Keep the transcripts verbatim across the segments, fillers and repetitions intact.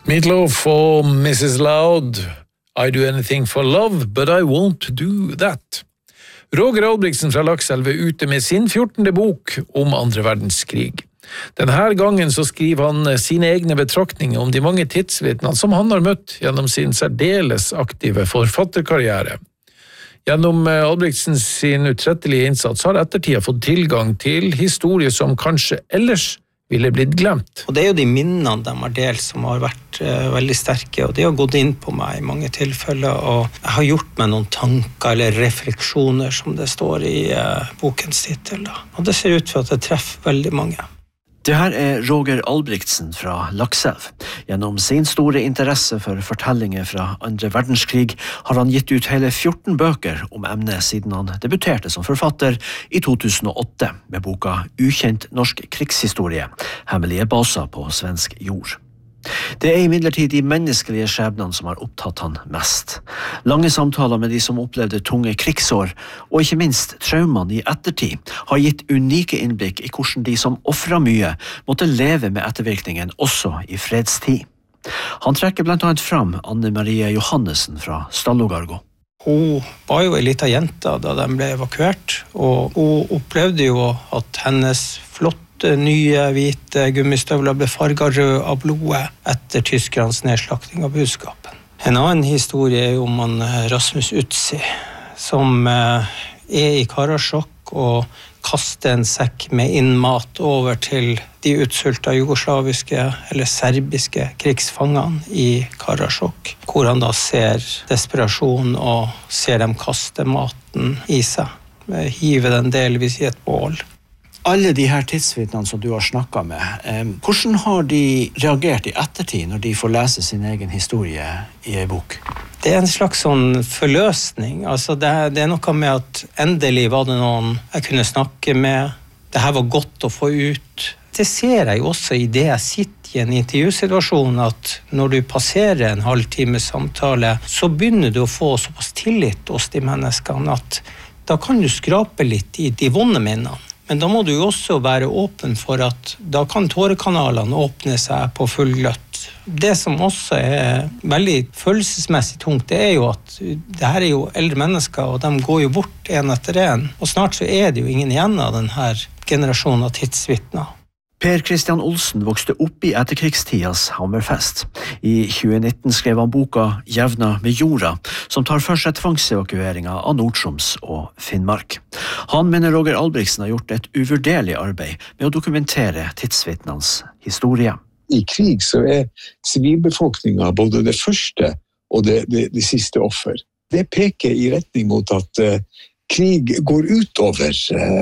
Meatloaf og missus Loud, I do anything for love, but I won't do that. Roger Albrigtsen fra Lakselv er ute med sin fjortende bok om andre verdenskrig. Denne gangen så skriver han sine egne betraktninger om de mange tidsvitnene som han har møtt gjennom sin særdeles aktive forfatterkarriere. Gjennom Albrigtsens sin utrettelige innsats har ettertida fått tilgang til historier som kanskje ellers ville blitt glemt. Og det er jo de minnene de har delt som har vært uh, veldig sterke, og de har gått inn på meg i mange tilfeller, og jeg har gjort meg noen tanker eller refleksjoner, som det står i uh, bokens titel. Da. Og det ser ut for at det treffer veldig mange. Det her er Roger Albrigtsen fra Lakselv. Gjennom sin store interesse for fortellinger fra andre verdenskrig har han gitt ut hele fjorten bøker om emnet siden han debuterte som forfatter i to tusen og åtte med boka Ukjent norsk krigshistorie, hemmelige baser på svensk jord. Det er imidlertid de menneskelige skjebnene som har opptatt han mest. Lange samtaler med de som opplevde tunge krigsår, og ikke minst traumene i ettertid, har gitt unike innblikk i hvordan de som offret mye måtte leve med ettervirkningen også i fredstid. Han trekker blant annet fram Anne Marie Johannessen fra Stallogargo. Hun var jo en liten jente da de ble evakuert, og hun opplevde jo at hennes flott nye hvite gummistøvler ble farget rød av blodet etter tyskernes nedslakting av budskapen. En annen historie er om han Rasmus Utsi, som er i Karasjok og kaster en sekk med innmat over til de utsulta jugoslaviske eller serbiske krigsfangene i Karasjok, hvor han da ser desperasjon og ser dem kaste maten i seg, hive den delvis i et bål. Alle de her tidsvitnene som du har snakket med, eh, hvordan har de reagert i ettertid når de får lese sin egen historie i en bok? Det er en slags sånn forløsning. Altså det, det er noe med at endelig var det noen jeg kunne snakke med. Det her var godt å få ut. Det ser jeg jo også i det jeg sitter i en intervjusituasjon, at når du passerer en halvtime samtale, så begynner du å få såpass tillit hos de menneskene at da kan du skrape litt i de vonde minnene. Men da må du jo også være åpen for at da kan tårekanalene åpne seg på full gløtt. Det som også er veldig følelsesmessig tungt, det er jo at det her er jo eldre mennesker, og de går jo bort en etter en. Og snart så er det jo ingen igjen av denne generasjonen av tidsvitner. Per Christian Olsen vokste opp i etterkrigstidas Hammerfest. I tjue nitten skrev han boka Jevna med jorda, som tar for seg tvangsevakueringa av Nord-Troms og Finnmark. Han mener Roger Albrigtsen har gjort et uvurderlig arbeid med å dokumentere tidsvitnenes historie. I krig så er sivilbefolkninga både det første og det, det, det siste offer. Det peker i retning mot at uh, krig går utover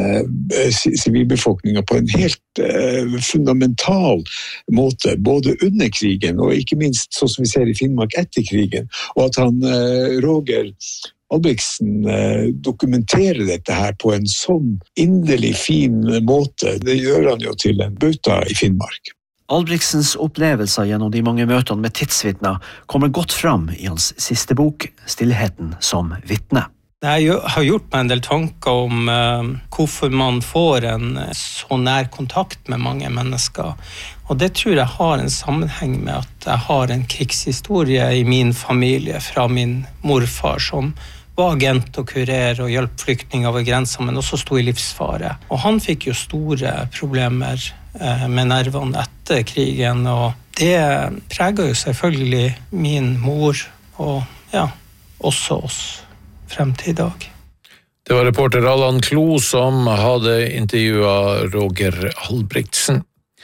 eh, sivilbefolkningen på en helt eh, fundamental måte, både under krigen og ikke minst sånn som vi ser i Finnmark etter krigen, og at han, eh, Roger Albrigtsen, eh, dokumenterer dette her på en sånn inderlig fin måte. Det gjør han jo til en bauta i Finnmark. Albrigtsens opplevelser gjennom de mange møtene med tidsvitner kommer godt fram i hans siste bok, Stillheten som vitne. Jeg har gjort meg en del tanker om uh, hvorfor man får en så nær kontakt med mange mennesker. Og det tror jeg har en sammenheng med at jeg har en krigshistorie i min familie fra min morfar, som var agent og kurer og hjalp flyktninger over grensen, men også sto i livsfare. Og han fikk jo store problemer uh, med nervene etter krigen, og det preger jo selvfølgelig min mor og ja, også oss frem til i dag. Det var reporter Allan Klo som hadde intervjuet Roger Albrigtsen.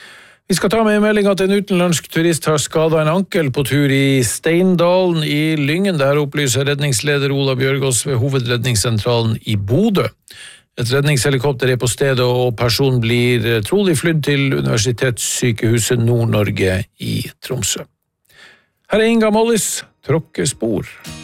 Vi skal ta med en melding at en utenlandsk turist har skadet en ankel på tur i Steindalen i Lyngen. Der opplyser redningsleder Ola Bjørgås ved hovedredningssentralen i Bodø. Et redningshelikopter er på stedet, og personen blir trolig flydd til Universitetssykehuset Nord-Norge i Tromsø. Her er Inga Mollis, Tråkkespor.